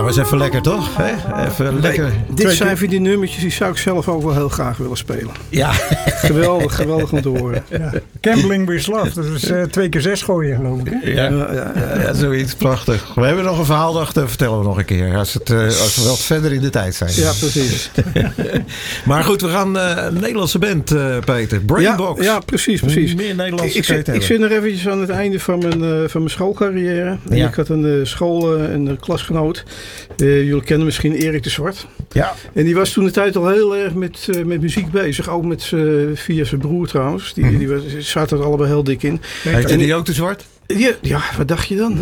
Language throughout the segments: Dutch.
was even lekker, toch? Even lekker. Dit zijn van die nummertjes die zou ik zelf ook wel heel graag willen spelen. Ja. Geweldig om te horen. Ja. Gambling with Love, dat is 2 keer 6 gooien, geloof ik. Ja, zoiets prachtig. We hebben nog een verhaal, dat vertellen we nog een keer. Als we wat verder in de tijd zijn. Ja, precies. Maar goed, we gaan een Nederlandse band, Peter. Brainbox. Ja, precies. Meer Nederlandse Ik zit nog eventjes aan het einde van mijn schoolcarrière. En ik had een een klasgenoot. Jullie kennen misschien Erik de Zwart. Ja. En die was toen de tijd al heel erg met muziek bezig. Ook via zijn broer trouwens. Die zaten er allebei heel dik in. Heette die ook de Zwart? Ja, wat dacht je dan?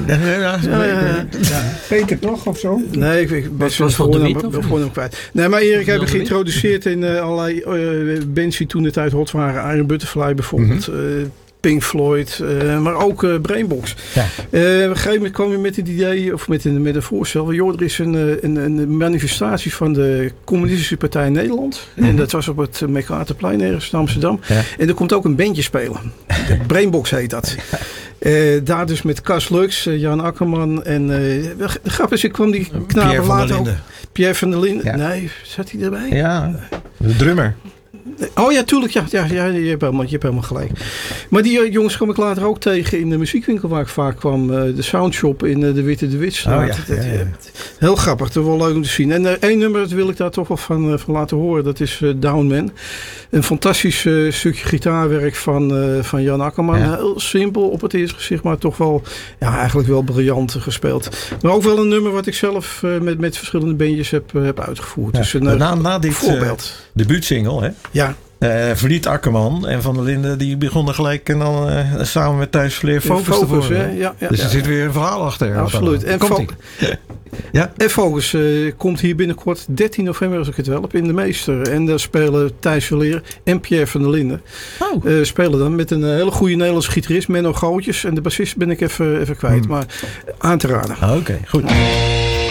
Peter toch of zo? Nee, ik was gewoon hem kwijt. Nee, maar Erik hebben geïntroduceerd in allerlei bands die toen de tijd hot waren. Iron Butterfly bijvoorbeeld. Pink Floyd, maar ook Brainbox. Ja. Op een gegeven moment kwam je met het idee, of met een voorstel. Joh, er is een manifestatie van de Communistische Partij Nederland. En dat was op het MacArthurplein ergens in Amsterdam. Ja. En er komt ook een bandje spelen. Brainbox heet dat. Daar dus met Cas Lux, Jan Akkerman en grappig is, ik kwam die knapen later ook. Pierre van der Linden. Ja. Nee, zat hij erbij? Ja, de drummer. Oh ja, tuurlijk. Ja, je hebt helemaal gelijk. Maar die jongens kwam ik later ook tegen in de muziekwinkel waar ik vaak kwam. De Soundshop in de Witte de Witstraat. Oh, ja. Heel grappig. Dat is wel leuk om te zien. En één nummer, dat wil ik daar toch wel van laten horen. Dat is Down Man. Een fantastisch stukje gitaarwerk van Jan Akkerman. Ja. Heel simpel op het eerste gezicht, maar toch wel eigenlijk wel briljant gespeeld. Maar ook wel een nummer wat ik zelf met verschillende bandjes heb uitgevoerd. Ja. Dus na dit debuutsingle, hè? Ja. Verliet Akkerman en Van der Linden die begonnen gelijk en dan samen met Thijs Verleer Focus te worden. Ja, dus er zit weer een verhaal achter. Absoluut. En Focus komt hier binnenkort 13 november als ik het wel heb in de Meester. En daar spelen Thijs Verleer en Pierre van der Linden. Spelen dan met een hele goede Nederlandse gitarist, Menno Gootjes. En de bassist ben ik even kwijt, maar aan te raden. Oké, goed.